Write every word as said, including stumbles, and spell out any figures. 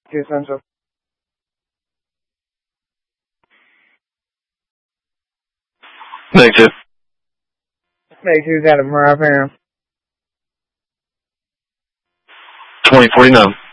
two Central. Negative. Negative's out of Mariah Pam. twenty forty-nine.